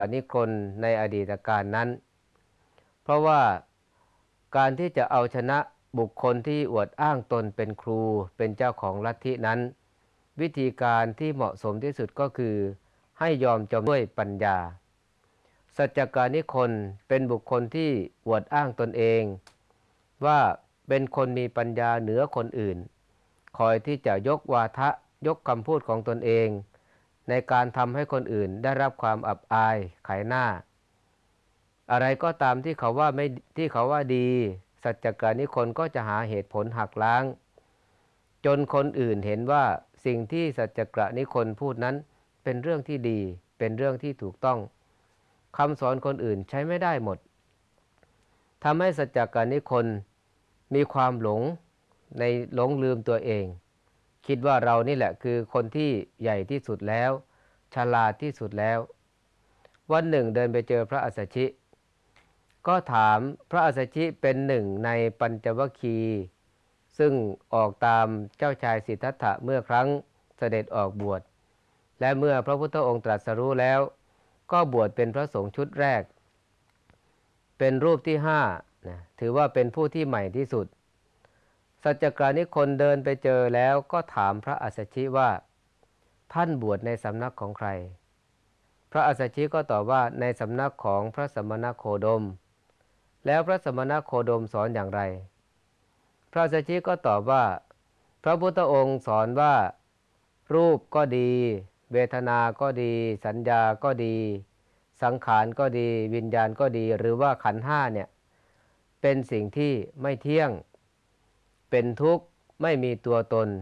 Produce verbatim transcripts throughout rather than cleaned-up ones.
นิครนในอดีตการนั้นเพราะว่าการที่จะเอาชนะบุคคลที่อวดอ้างตนเป็นครูเป็นเจ้าของลัทธินั้นวิธีการที่เหมาะสมที่สุดก็คือให้ยอมจำนนด้วยปัญญาสัจจการนิครนเป็นบุคคลที่อวดอ้างตนเองว่าเป็นคนมีปัญญาเหนือคนอื่นคอยที่จะยกวาทะยกคำพูดของตนเองในการทำให้คนอื่นได้รับความอับอายขายหน้าอะไรก็ตามที่เขาว่าไม่ที่เขาว่าดีสัจจการนิครนก็จะหาเหตุผลหักล้างจนคนอื่นเห็นว่าสิ่งที่สัจจกนิครนพูดนั้นเป็นเรื่องที่ดีเป็นเรื่องที่ถูกต้องคำสอนคนอื่นใช้ไม่ได้หมดทำให้สัจจการนิครนมีความหลงในหลงลืมตัวเองคิดว่าเรานี่แหละคือคนที่ใหญ่ที่สุดแล้วฉลาดที่สุดแล้ววันหนึ่งเดินไปเจอพระอัสสชิก็ถามพระอัสสชิเป็นหนึ่งในปัญจวัคคีย์ซึ่งออกตามเจ้าชายสิทธัตถะเมื่อครั้งเสด็จออกบวชและเมื่อพระพุทธองค์ตรัสรู้แล้วก็บวชเป็นพระสงฆ์ชุดแรกเป็นรูปที่ห้านะถือว่าเป็นผู้ที่ใหม่ที่สุดสัจจการนิครนเดินไปเจอแล้วก็ถามพระอัสสชิว่าท่านบวชในสำนักของใครพระอัสสชิก็ตอบว่าในสำนักของพระสมณโคดมแล้วพระสมณโคดมสอนอย่างไรพระอัสสชิก็ตอบว่าพระพุทธองค์สอนว่ารูปก็ดีเวทนาก็ดีสัญญาก็ดีสังขารก็ดีวิญญาณก็ดีหรือว่าขันธ์ห้าเนี่ยเป็นสิ่งที่ไม่เที่ยงเป็นทุกข์ไม่มีตัวตน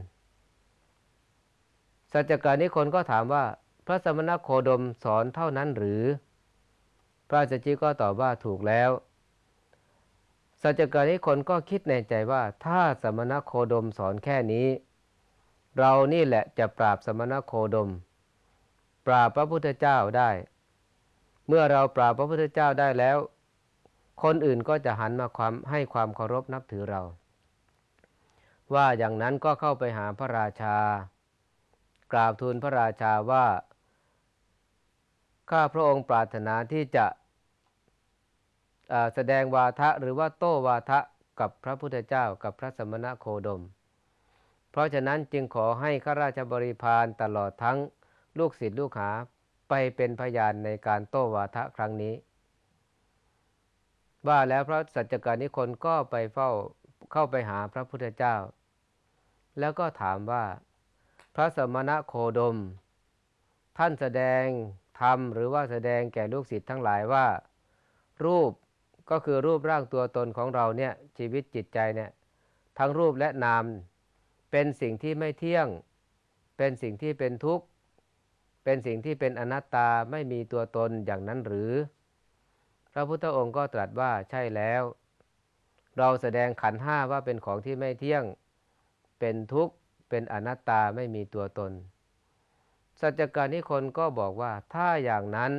สัจจการนิครนก็ถามว่าพระสมณโคดมสอนเท่านั้นหรือพระอัสสชิก็ตอบว่าถูกแล้วสัจจการนิครนก็คิดในใจว่าถ้าสมณโคดมสอนแค่นี้เรานี่แหละจะปราบสมณโคดมปราบพระพุทธเจ้าได้เมื่อเราปราบพระพุทธเจ้าได้แล้วคนอื่นก็จะหันมาความให้ความเคารพนับถือเราว่าอย่างนั้นก็เข้าไปหาพระราชากราบทูลพระราชาว่าข้าพระองค์ปรารถนาที่จะแสดงวาทะหรือว่าโต้วาทะกับพระพุทธเจ้ากับพระสมณโคดมเพราะฉะนั้นจึงขอให้ข้าราชบริพารตลอดทั้งลูกศิษย์ลูกหาไปเป็นพยานในการโต้วาทะครั้งนี้ว่าแล้วพระสัจจการนิครนก็ไปเฝ้าเข้าไปหาพระพุทธเจ้าแล้วก็ถามว่าพระสมณโคดมท่านแสดงธรรมหรือว่าแสดงแก่ลูกศิษย์ทั้งหลายว่ารูปก็คือรูปร่างตัวตนของเราเนี่ยชีวิตจิตใจเนี่ยทั้งรูปและนามเป็นสิ่งที่ไม่เที่ยงเป็นสิ่งที่เป็นทุกข์เป็นสิ่งที่เป็นอนัตตาไม่มีตัวตนอย่างนั้นหรือพระพุทธองค์ก็ตรัสว่าใช่แล้วเราแสดงขันธ์ห้าว่าเป็นของที่ไม่เที่ยงเป็นทุกข์เป็นอนัตตาไม่มีตัวตนสัจจการนิครนก็บอกว่าถ้าอย่างนั้น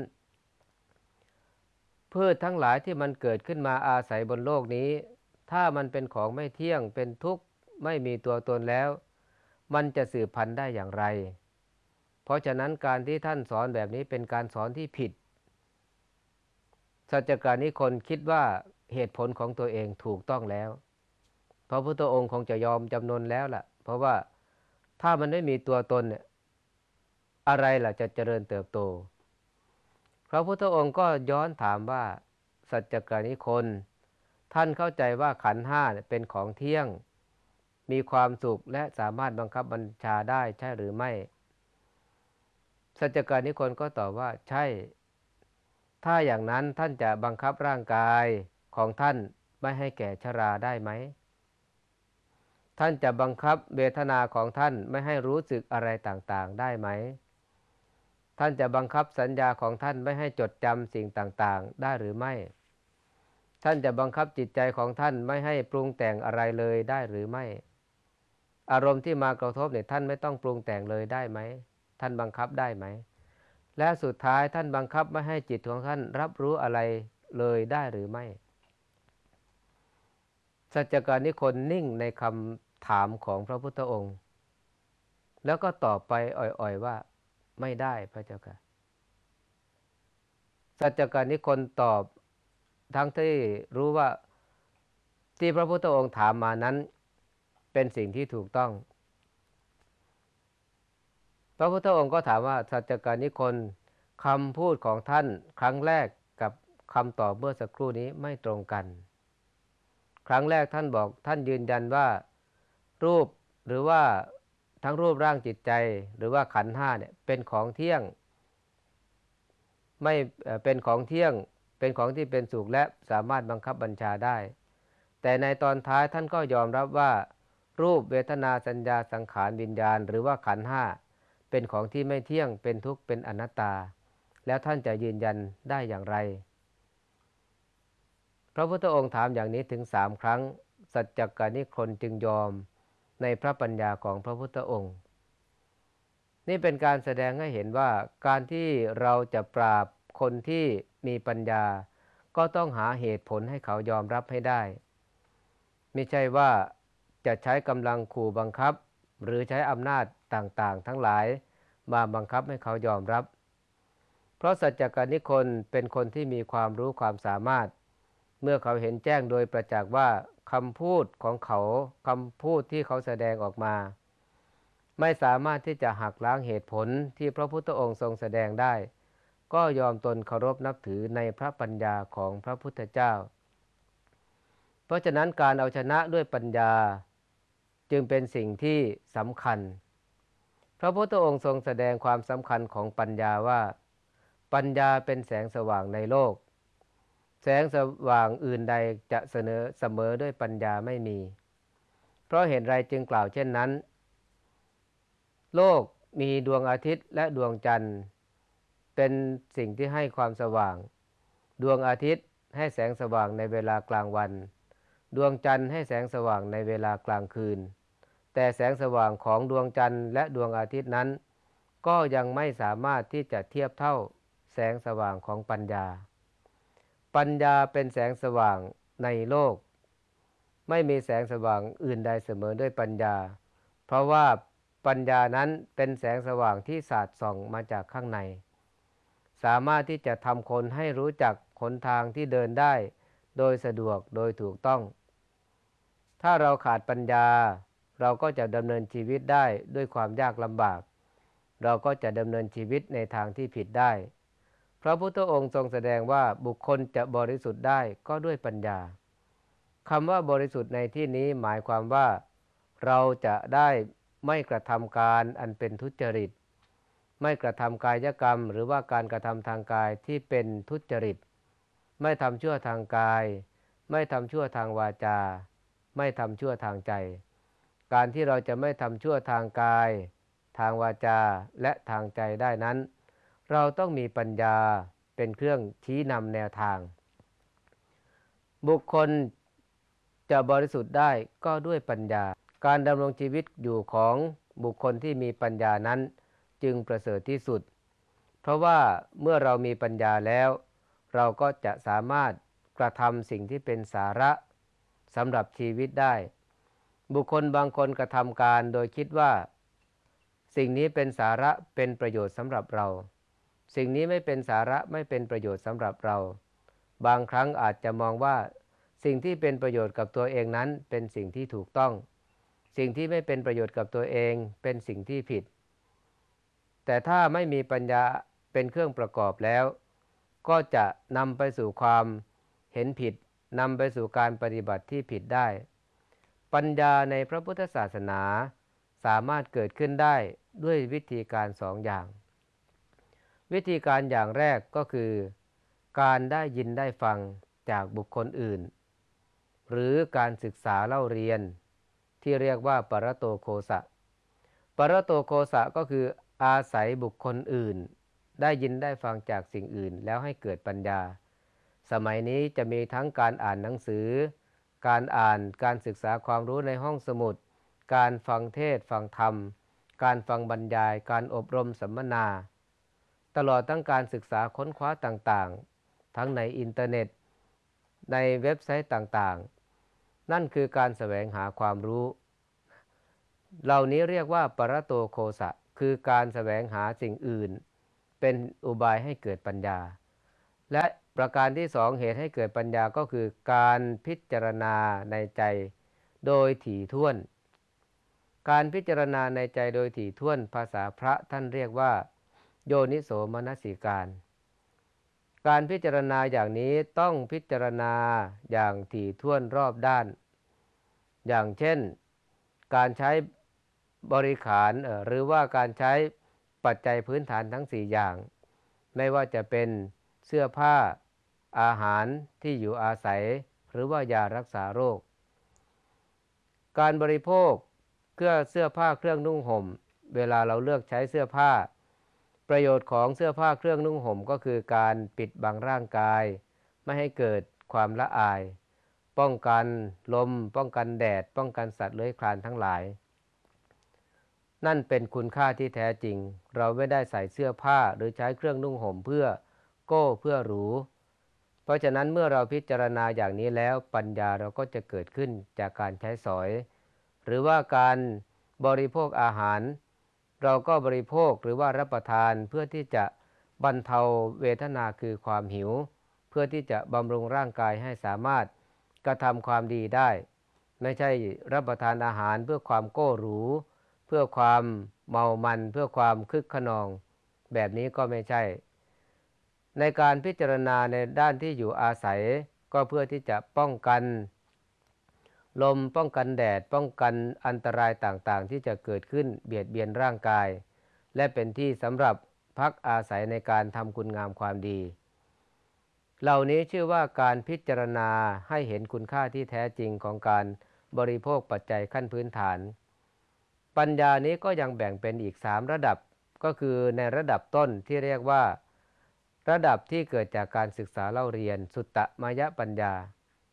พืชทั้งหลายที่มันเกิดขึ้นมาอาศัยบนโลกนี้ถ้ามันเป็นของไม่เที่ยงเป็นทุกข์ไม่มีตัวตนแล้วมันจะสืบพันธุ์ได้อย่างไรเพราะฉะนั้นการที่ท่านสอนแบบนี้เป็นการสอนที่ผิดสัจจการนิครนคิดว่าเหตุผลของตัวเองถูกต้องแล้วพระพุทธองค์คงจะยอมจำนนแล้วล่ะเพราะว่าถ้ามันไม่มีตัวตนเนี่ยอะไรล่ะจะเจริญเติบโตพระพุทธองค์ก็ย้อนถามว่าสัจจการนิครนท่านเข้าใจว่าขันธ์ห้าเป็นของเที่ยงมีความสุขและสามารถบังคับบัญชาได้ใช่หรือไม่สัจจการนิครนก็ตอบว่าใช่ถ้าอย่างนั้นท่านจะบังคับร่างกายของท่านไม่ให้แก่ชราได้ไหมท่านจะบังคับเวทนาของท่านไม่ให้รู้สึกอะไรต่างๆได้ไหมท่านจะบังคับสัญญาของท่านไม่ให้จดจำสิ่งต่างๆได้หรือไม่ท่านจะบังคับจิตใจของท่านไม่ให้ปรุงแต่งอะไรเลยได้หรือไม่อารมณ์ที่มากระทบเนี่ยท่านไม่ต้องปรุงแต่งเลยได้ไหมท่านบังคับได้ไหมและสุดท้ายท่านบังคับไม่ให้จิตของท่านรับรู้อะไรเลยได้หรือไม่สัจจการนิครนนิ่งในคำถามของพระพุทธองค์แล้วก็ตอบไปอ่อยๆว่าไม่ได้พระเจ้าค่ะสัจจกนิคนตอบทั้งที่รู้ว่าที่พระพุทธองค์ถามมานั้นเป็นสิ่งที่ถูกต้องพระพุทธองค์ก็ถามว่าสัจจกนิคนคำพูดของท่านครั้งแรกกับคำตอบเมื่อสักครู่นี้ไม่ตรงกันครั้งแรกท่านบอกท่านยืนยันว่ารูปหรือว่าทั้งรูปร่างจิตใจหรือว่าขันธ์ห้าเนี่ยเป็นของเที่ยงไม่เป็นของเที่ยงเป็นของที่เป็นสุขและสามารถบังคับบัญชาได้แต่ในตอนท้ายท่านก็ยอมรับว่ารูปเวทนาสัญญาสังขารวิญญาณหรือว่าขันธ์ห้าเป็นของที่ไม่เที่ยงเป็นทุกข์เป็นอนัตตาแล้วท่านจะยืนยันได้อย่างไรพระพุทธองค์ถามอย่างนี้ถึงสามครั้งสัจจกนิคนจึงยอมในพระปัญญาของพระพุทธองค์นี่เป็นการแสดงให้เห็นว่าการที่เราจะปราบคนที่มีปัญญาก็ต้องหาเหตุผลให้เขายอมรับให้ได้ไม่ใช่ว่าจะใช้กำลังขู่บังคับหรือใช้อำนาจต่างๆทั้งหลายมาบังคับให้เขายอมรับเพราะสัจจกนิคนเป็นคนที่มีความรู้ความสามารถเมื่อเขาเห็นแจ้งโดยประจักษ์ว่าคำพูดของเขาคำพูดที่เขาแสดงออกมาไม่สามารถที่จะหักล้างเหตุผลที่พระพุทธองค์ทรงแสดงได้ก็ยอมตนเคารพนับถือในพระปัญญาของพระพุทธเจ้าเพราะฉะนั้นการเอาชนะด้วยปัญญาจึงเป็นสิ่งที่สำคัญพระพุทธองค์ทรงแสดงความสำคัญของปัญญาว่าปัญญาเป็นแสงสว่างในโลกแสงสว่างอื่นใดจะเสนอเสมอด้วยปัญญาไม่มีเพราะเหตุไรจึงกล่าวเช่นนั้นโลกมีดวงอาทิตย์และดวงจันทร์เป็นสิ่งที่ให้ความสว่างดวงอาทิตย์ให้แสงสว่างในเวลากลางวันดวงจันทร์ให้แสงสว่างในเวลากลางคืนแต่แสงสว่างของดวงจันทร์และดวงอาทิตย์นั้นก็ยังไม่สามารถที่จะเทียบเท่าแสงสว่างของปัญญาปัญญาเป็นแสงสว่างในโลกไม่มีแสงสว่างอื่นใดเสมอด้วยปัญญาเพราะว่าปัญญานั้นเป็นแสงสว่างที่สาดส่องมาจากข้างในสามารถที่จะทำคนให้รู้จักหนทางที่เดินได้โดยสะดวกโดยถูกต้องถ้าเราขาดปัญญาเราก็จะดำเนินชีวิตได้ด้วยความยากลำบากเราก็จะดำเนินชีวิตในทางที่ผิดได้พระพุทธองค์ทรงแสดงว่าบุคคลจะบริสุทธิ์ได้ก็ด้วยปัญญาคำว่าบริสุทธิ์ในที่นี้หมายความว่าเราจะได้ไม่กระทำการอันเป็นทุจริตไม่กระทำกายกรรมหรือว่าการกระทำทางกายที่เป็นทุจริตไม่ทำชั่วทางกายไม่ทำชั่วทางวาจาไม่ทำชั่วทางใจการที่เราจะไม่ทำชั่วทางกายทางวาจาและทางใจได้นั้นเราต้องมีปัญญาเป็นเครื่องชี้นำแนวทางบุคคลจะบริสุทธิ์ได้ก็ด้วยปัญญาการดำรงชีวิตอยู่ของบุคคลที่มีปัญญานั้นจึงประเสริฐที่สุดเพราะว่าเมื่อเรามีปัญญาแล้วเราก็จะสามารถกระทำสิ่งที่เป็นสาระสำหรับชีวิตได้บุคคลบางคนกระทำการโดยคิดว่าสิ่งนี้เป็นสาระเป็นประโยชน์สำหรับเราสิ่งนี้ไม่เป็นสาระไม่เป็นประโยชน์สำหรับเราบางครั้งอาจจะมองว่าสิ่งที่เป็นประโยชน์กับตัวเองนั้นเป็นสิ่งที่ถูกต้องสิ่งที่ไม่เป็นประโยชน์กับตัวเองเป็นสิ่งที่ผิดแต่ถ้าไม่มีปัญญาเป็นเครื่องประกอบแล้วก็จะนำไปสู่ความเห็นผิดนำไปสู่การปฏิบัติที่ผิดได้ปัญญาในพระพุทธศาสนาสามารถเกิดขึ้นได้ด้วยวิธีการสองอย่างวิธีการอย่างแรกก็คือการได้ยินได้ฟังจากบุคคลอื่นหรือการศึกษาเล่าเรียนที่เรียกว่าปรโตโคสะปรโตโคสะก็คืออาศัยบุคคลอื่นได้ยินได้ฟังจากสิ่งอื่นแล้วให้เกิดปัญญาสมัยนี้จะมีทั้งการอ่านหนังสือการอ่านการศึกษาความรู้ในห้องสมุดการฟังเทศน์ฟังธรรมการฟังบรรยายการอบรมสัมมนาตลอดทั้งการศึกษาค้นคว้าต่างๆทั้งในอินเทอร์เน็ตในเว็บไซต์ต่างๆนั่นคือการแสวงหาความรู้เหล่านี้เรียกว่าปรโตโคสะคือการแสวงหาสิ่งอื่นเป็นอุบายให้เกิดปัญญาและประการที่สองเหตุให้เกิดปัญญาก็คือการพิจารณาในใจโดยถี่ถ้วนการพิจารณาในใจโดยถี่ถ้วนภาษาพระท่านเรียกว่าโยนิโสมนสิการการพิจารณาอย่างนี้ต้องพิจารณาอย่างถี่ถ้วนรอบด้านอย่างเช่นการใช้บริขารหรือว่าการใช้ปัจจัยพื้นฐานทั้งสี่อย่างไม่ว่าจะเป็นเสื้อผ้าอาหารที่อยู่อาศัยหรือว่ายารักษาโรคการบริโภคเครื่องเสื้อผ้าเครื่องนุ่งห่มเวลาเราเลือกใช้เสื้อผ้าประโยชน์ของเสื้อผ้าเครื่องนุ่งห่มก็คือการปิดบังร่างกายไม่ให้เกิดความละอายป้องกันลมป้องกันแดดป้องกันสัตว์เลื้อยคลานทั้งหลายนั่นเป็นคุณค่าที่แท้จริงเราไม่ได้ใส่เสื้อผ้าหรือใช้เครื่องนุ่งห่มเพื่อโก้เพื่อหรูเพราะฉะนั้นเมื่อเราพิจารณาอย่างนี้แล้วปัญญาเราก็จะเกิดขึ้นจากการใช้สอยหรือว่าการบริโภคอาหารเราก็บริโภคหรือว่ารับประทานเพื่อที่จะบรรเทาเวทนาคือความหิวเพื่อที่จะบำรุงร่างกายให้สามารถกระทำความดีได้ไม่ใช่รับประทานอาหารเพื่อความโก้หรูเพื่อความเมามันเพื่อความคึกขนองแบบนี้ก็ไม่ใช่ในการพิจารณาในด้านที่อยู่อาศัยก็เพื่อที่จะป้องกันลมป้องกันแดดป้องกันอันตรายต่างๆที่จะเกิดขึ้นเบียดเบียนร่างกายและเป็นที่สำหรับพักอาศัยในการทำคุณงามความดีเหล่านี้ชื่อว่าการพิจารณาให้เห็นคุณค่าที่แท้จริงของการบริโภคปัจจัยขั้นพื้นฐานปัญญานี้ก็ยังแบ่งเป็นอีกสามระดับก็คือในระดับต้นที่เรียกว่าระดับที่เกิดจากการศึกษาเล่าเรียนสุตตมยปัญญา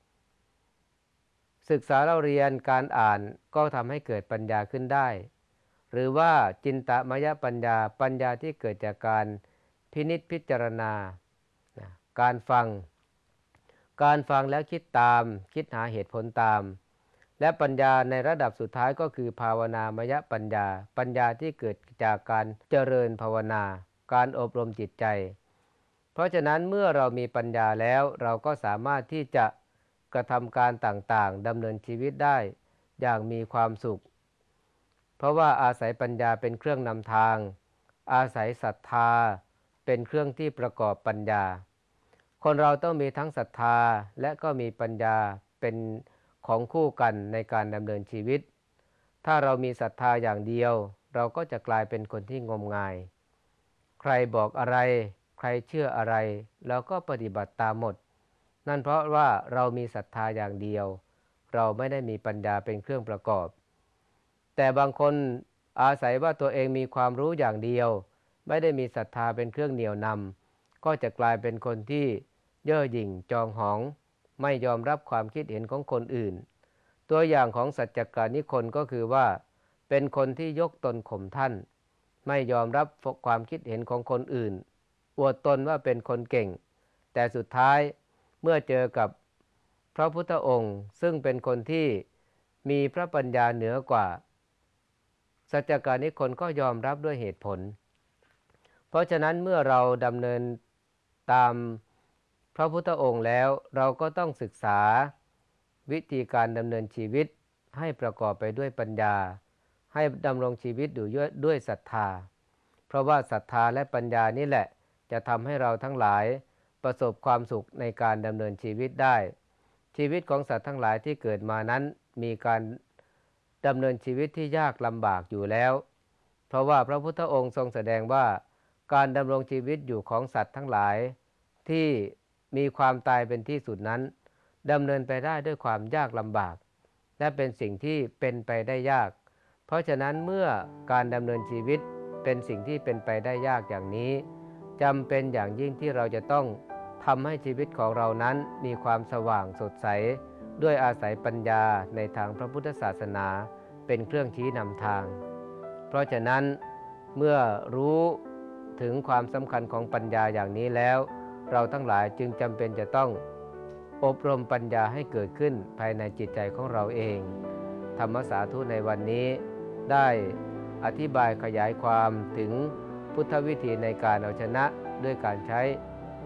ศึกษาเล่าเรียนการอ่านก็ทำให้เกิดปัญญาขึ้นได้หรือว่าจินตมยปัญญาปัญญาที่เกิดจากการพินิจพิจารณาการฟังการฟังแล้วคิดตามคิดหาเหตุผลตามและปัญญาในระดับสุดท้ายก็คือภาวนามยปัญญาปัญญาที่เกิดจากการเจริญภาวนาการอบรมจิตใจเพราะฉะนั้นเมื่อเรามีปัญญาแล้วเราก็สามารถที่จะกระทำการต่างๆดำเนินชีวิตได้อย่างมีความสุขเพราะว่าอาศัยปัญญาเป็นเครื่องนำทางอาศัยศรัทธาเป็นเครื่องที่ประกอบปัญญาคนเราต้องมีทั้งศรัทธาและก็มีปัญญาเป็นของคู่กันในการดำเนินชีวิตถ้าเรามีศรัทธาอย่างเดียวเราก็จะกลายเป็นคนที่งมงายใครบอกอะไรใครเชื่ออะไรเราก็ปฏิบัติตามหมดนั่นเพราะว่าเรามีศรัทธาอย่างเดียวเราไม่ได้มีปัญญาเป็นเครื่องประกอบแต่บางคนอาศัยว่าตัวเองมีความรู้อย่างเดียวไม่ได้มีศรัทธาเป็นเครื่องเหนี่ยวนำก็จะกลายเป็นคนที่เย่อหยิ่งจองหองไม่ยอมรับความคิดเห็นของคนอื่นตัวอย่างของสัจจกานิคนก็คือว่าเป็นคนที่ยกตนข่มท่านไม่ยอมรับความคิดเห็นของคนอื่นอวดตนว่าเป็นคนเก่งแต่สุดท้ายเมื่อเจอกับพระพุทธองค์ซึ่งเป็นคนที่มีพระปัญญาเหนือกว่าสัจจกานิคนก็ยอมรับด้วยเหตุผลเพราะฉะนั้นเมื่อเราดำเนินตามพระพุทธองค์แล้วเราก็ต้องศึกษาวิธีการดำเนินชีวิตให้ประกอบไปด้วยปัญญาให้ดำรงชีวิตอยู่ด้วยศรัทธาเพราะว่าศรัทธาและปัญญานี่แหละจะทำให้เราทั้งหลายประสบความสุขในการดำเนินชีวิตได้ชีวิตของสัตว์ทั้งหลายที่เกิดมานั้นมีการดำเนินชีวิตที่ยากลำบากอยู่แล้วเพราะว่าพระพุทธองค์ทรงแสดงว่าการดำรงชีวิตอยู่ของสัตว์ทั้งหลายที่มีความตายเป็นที่สุดนั้นดำเนินไปได้ด้วยความยากลำบากและเป็นสิ่งที่เป็นไปได้ยากเพราะฉะนั้นเมื่อการดำเนินชีวิตเป็นสิ่งที่เป็นไปได้ยากอย่างนี้จำเป็นอย่างยิ่งที่เราจะต้องทำให้ชีวิตของเรานั้นมีความสว่างสดใสด้วยอาศัยปัญญาในทางพระพุทธศาสนาเป็นเครื่องชี้นำทางเพราะฉะนั้นเมื่อรู้ถึงความสำคัญของปัญญาอย่างนี้แล้วเราทั้งหลายจึงจำเป็นจะต้องอบรมปัญญาให้เกิดขึ้นภายในจิตใจของเราเองธรรมสาธุในวันนี้ได้อธิบายขยายความถึงพุทธวิธีในการเอาชนะด้วยการใช้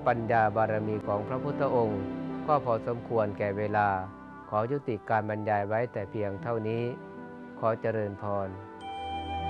ปัญญาบารมีของพระพุทธองค์ก็พอสมควรแก่เวลาขอยุติการบรรยายไว้แต่เพียงเท่านี้ขอเจริญพร